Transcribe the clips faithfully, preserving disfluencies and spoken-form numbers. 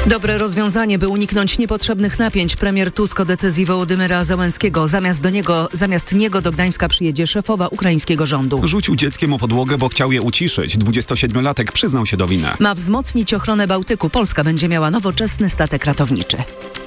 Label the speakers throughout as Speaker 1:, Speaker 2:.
Speaker 1: Dobre rozwiązanie, by uniknąć niepotrzebnych napięć. Premier Tusk o decyzji Wołodymyra Zełenskiego. Zamiast do niego, zamiast niego do Gdańska przyjedzie szefowa ukraińskiego rządu.
Speaker 2: Rzucił dzieckiem o podłogę, bo chciał je uciszyć. dwudziestosiedmiolatek przyznał się do winy.
Speaker 1: Ma wzmocnić ochronę Bałtyku. Polska będzie miała nowoczesny statek ratowniczy.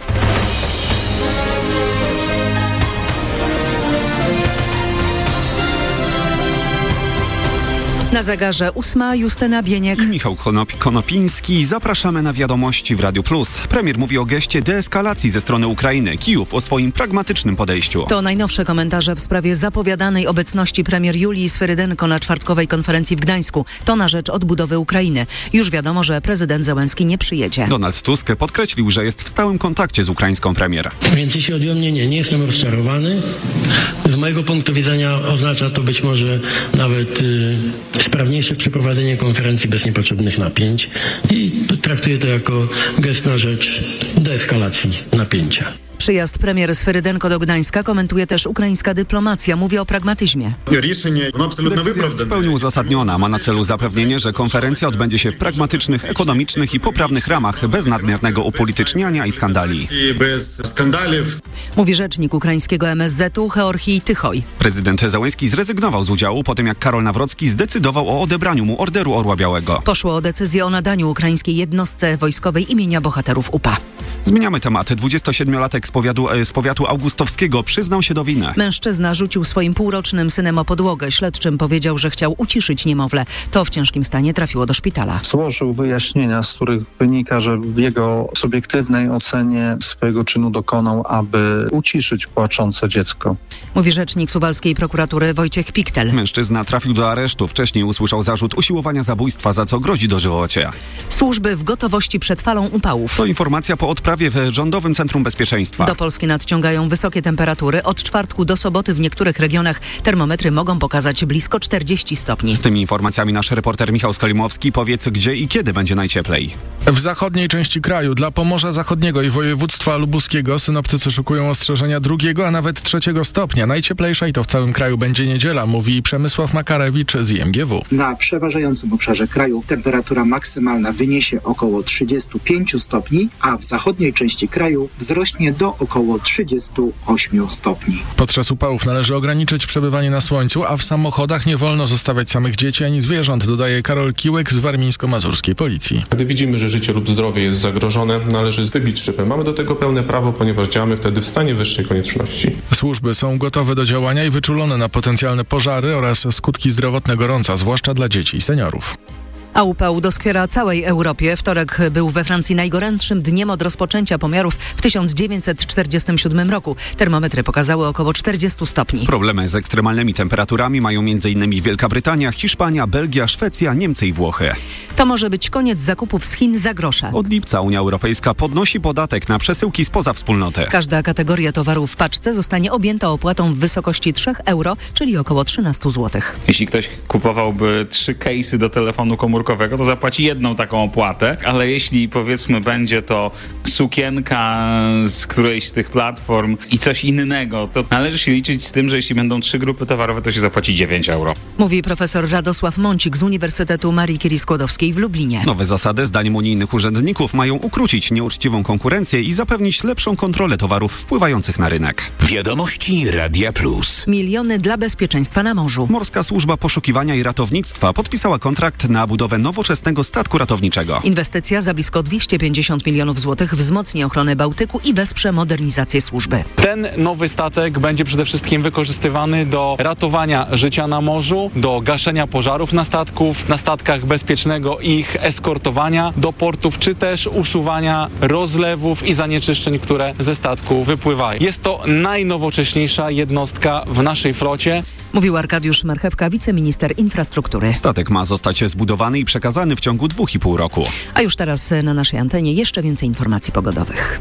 Speaker 1: Na zegarze ósma, Justyna Bieniek
Speaker 2: i Michał Konop- Konopiński. Zapraszamy na wiadomości w Radiu Plus. Premier mówi o geście deeskalacji ze strony Ukrainy. Kijów o swoim pragmatycznym podejściu.
Speaker 1: To najnowsze komentarze w sprawie zapowiadanej obecności premier Julii Swerydenko na czwartkowej konferencji w Gdańsku. To na rzecz odbudowy Ukrainy. Już wiadomo, że prezydent Zełenski nie przyjedzie.
Speaker 2: Donald Tusk podkreślił, że jest w stałym kontakcie z ukraińską premier.
Speaker 3: Więc jeśli chodzi o mnie, nie, nie jestem rozczarowany. Z mojego punktu widzenia oznacza to być może nawet Yy... sprawniejsze przeprowadzenie konferencji bez niepotrzebnych napięć i traktuję to jako gest na rzecz deeskalacji napięcia.
Speaker 1: Przyjazd premier Swerydenko do Gdańska komentuje też ukraińska dyplomacja. Mówi o pragmatyzmie.
Speaker 2: Decyzja jest w pełni uzasadniona. Ma na celu zapewnienie, że konferencja odbędzie się w pragmatycznych, ekonomicznych i poprawnych ramach, bez nadmiernego upolityczniania i skandali.
Speaker 1: Mówi rzecznik ukraińskiego M S Z-u Georgij Tychoj.
Speaker 2: Prezydent Zełenski zrezygnował z udziału po tym, jak Karol Nawrocki zdecydował o odebraniu mu Orderu Orła Białego.
Speaker 1: Poszło o decyzję o nadaniu ukraińskiej jednostce wojskowej imienia bohaterów U P A.
Speaker 2: Zmieniamy temat. dwudziestosiedmiolatek z powiatu, z powiatu augustowskiego przyznał się do winy.
Speaker 1: Mężczyzna rzucił swoim półrocznym synem o podłogę. Śledczym powiedział, że chciał uciszyć niemowlę. To w ciężkim stanie trafiło do szpitala.
Speaker 4: Złożył wyjaśnienia, z których wynika, że w jego subiektywnej ocenie swojego czynu dokonał, aby uciszyć płaczące dziecko.
Speaker 1: Mówi rzecznik suwalskiej prokuratury Wojciech Piktel.
Speaker 2: Mężczyzna trafił do aresztu. Wcześniej usłyszał zarzut usiłowania zabójstwa, za co grozi dożywocie.
Speaker 1: Służby w gotowości przed falą upałów.
Speaker 2: To informacja po odprawie w Rządowym Centrum Bezpieczeństwa.
Speaker 1: Do Polski nadciągają wysokie temperatury. Od czwartku do soboty w niektórych regionach termometry mogą pokazać blisko czterdzieści stopni.
Speaker 2: Z tymi informacjami nasz reporter Michał Skalimowski. Powiedz, gdzie i kiedy będzie najcieplej.
Speaker 5: W zachodniej części kraju, dla Pomorza Zachodniego i województwa lubuskiego synoptycy szykują ostrzeżenia drugiego, a nawet trzeciego stopnia. Najcieplejsza i to w całym kraju będzie niedziela, mówi Przemysław Makarewicz z I M G W.
Speaker 6: Na przeważającym obszarze kraju temperatura maksymalna wyniesie około trzydzieści pięć stopni, a w zachodniej części kraju wzrośnie do około trzydzieści osiem stopni.
Speaker 5: Podczas upałów należy ograniczyć przebywanie na słońcu, a w samochodach nie wolno zostawiać samych dzieci ani zwierząt, dodaje Karol Kiłek z warmińsko-mazurskiej policji.
Speaker 7: Gdy widzimy, że życie lub zdrowie jest zagrożone, należy wybić szybę. Mamy do tego pełne prawo, ponieważ działamy wtedy w stanie wyższej konieczności.
Speaker 5: Służby są gotowe do działania i wyczulone na potencjalne pożary oraz skutki zdrowotne gorąca, zwłaszcza dla dzieci i seniorów.
Speaker 1: A upał doskwiera całej Europie. Wtorek był we Francji najgorętszym dniem od rozpoczęcia pomiarów w tysiąc dziewięćset czterdziestym siódmym roku. Termometry pokazały około czterdzieści stopni.
Speaker 2: Problemy z ekstremalnymi temperaturami mają m.in. Wielka Brytania, Hiszpania, Belgia, Szwecja, Niemcy i Włochy.
Speaker 1: To może być koniec zakupów z Chin za grosze.
Speaker 2: Od lipca Unia Europejska podnosi podatek na przesyłki spoza wspólnoty.
Speaker 1: Każda kategoria towarów w paczce zostanie objęta opłatą w wysokości trzy euro, czyli około trzynaście złotych.
Speaker 8: Jeśli ktoś kupowałby trzy case'y do telefonu komórkowego, to zapłaci jedną taką opłatę, ale jeśli powiedzmy będzie to sukienka z którejś z tych platform i coś innego, to należy się liczyć z tym, że jeśli będą trzy grupy towarowe, to się zapłaci dziewięć euro.
Speaker 1: Mówi profesor Radosław Mącik z Uniwersytetu Marii Curie-Skłodowskiej w Lublinie.
Speaker 2: Nowe zasady, zdaniem unijnych urzędników, mają ukrócić nieuczciwą konkurencję i zapewnić lepszą kontrolę towarów wpływających na rynek.
Speaker 9: Wiadomości Radia Plus.
Speaker 1: Miliony dla bezpieczeństwa na morzu.
Speaker 2: Morska Służba Poszukiwania i Ratownictwa podpisała kontrakt na budowę nowoczesnego statku ratowniczego.
Speaker 1: Inwestycja za blisko dwieście pięćdziesiąt milionów złotych wzmocni ochronę Bałtyku i wesprze modernizację służby.
Speaker 10: Ten nowy statek będzie przede wszystkim wykorzystywany do ratowania życia na morzu, do gaszenia pożarów na statków, na statkach bezpiecznego ich eskortowania do portów, czy też usuwania rozlewów i zanieczyszczeń, które ze statku wypływają. Jest to najnowocześniejsza jednostka w naszej flocie.
Speaker 1: Mówił Arkadiusz Marchewka, wiceminister infrastruktury.
Speaker 2: Statek ma zostać zbudowany i przekazany w ciągu dwóch i pół roku.
Speaker 1: A już teraz na naszej antenie jeszcze więcej informacji pogodowych.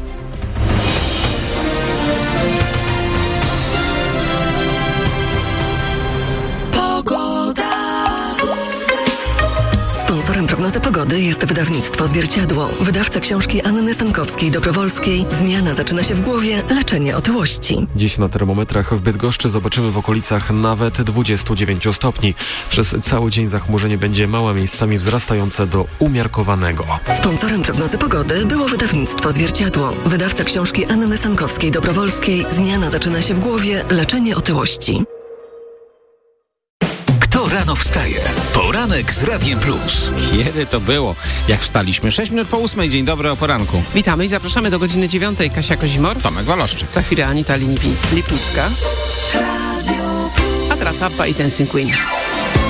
Speaker 11: Sponsorem prognozy prognozy pogody jest wydawnictwo Zwierciadło. Wydawca książki Anny Sankowskiej-Dobrowolskiej. Zmiana zaczyna się w głowie, leczenie otyłości.
Speaker 12: Dziś na termometrach w Bydgoszczy zobaczymy w okolicach nawet dwudziestu dziewięciu stopni. Przez cały dzień zachmurzenie będzie małe, miejscami wzrastające do umiarkowanego.
Speaker 11: Sponsorem prognozy pogody było wydawnictwo Zwierciadło. Wydawca książki Anny Sankowskiej-Dobrowolskiej. Zmiana zaczyna się w głowie, leczenie otyłości.
Speaker 9: Kto rano wstaje? Poranek z Radiem Plus.
Speaker 13: Kiedy to było? Jak wstaliśmy? sześć minut po ósmej. Dzień dobry, o poranku.
Speaker 14: Witamy i zapraszamy do godziny dziewiątej. Kasia Kozimor.
Speaker 13: Tomek Waloszczyk.
Speaker 14: Za chwilę Anita Lipnicka. A teraz Abba i Dancing Queen.